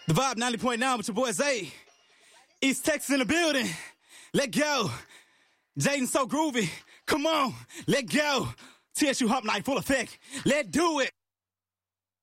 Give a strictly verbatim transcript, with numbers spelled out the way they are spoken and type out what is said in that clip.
The Vibe ninety point nine with your boy Zay. East Texas in the building. Let go. Jaden so groovy. Come on. Let go. T S U Hump Night full effect. Let's do it.